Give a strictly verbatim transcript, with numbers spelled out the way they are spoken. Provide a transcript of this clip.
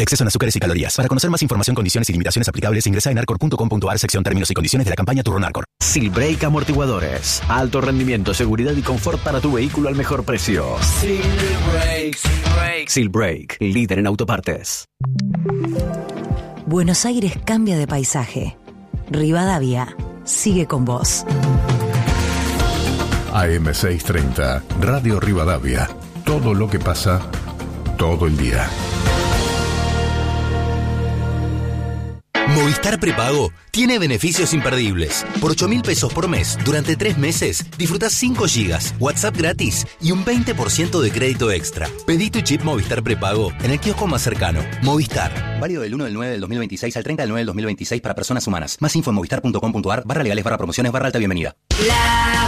Exceso en azúcares y calorías. Para conocer más información, condiciones y limitaciones aplicables, ingresa en arcor punto com punto ar, sección términos y condiciones de la campaña Turron Arcor. Silbrake Amortiguadores. Alto rendimiento, seguridad y confort para tu vehículo al mejor precio. Silbrake. Silbrake. Silbrake, líder en autopartes. Buenos Aires cambia de paisaje. Rivadavia sigue con vos. A M seiscientos treinta, Radio Rivadavia. Todo lo que pasa, todo el día. Movistar Prepago tiene beneficios imperdibles. Por ocho mil pesos por mes, durante tres meses, disfrutás cinco gigas, WhatsApp gratis y un veinte por ciento de crédito extra. Pedí tu chip Movistar Prepago en el kiosco más cercano. Movistar. Válido del uno del nueve del dos mil veintiséis al treinta del nueve del dos mil veintiséis para personas humanas. Más info en movistar punto com punto ar, barra legales, barra promociones, barra alta bienvenida. La